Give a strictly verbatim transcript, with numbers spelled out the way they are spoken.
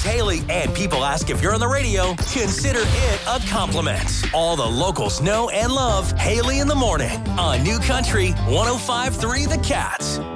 is Haley and people ask if you're on the radio, consider it a compliment. All the locals know and love Haley in the morning on New Country one oh five point three The Cat.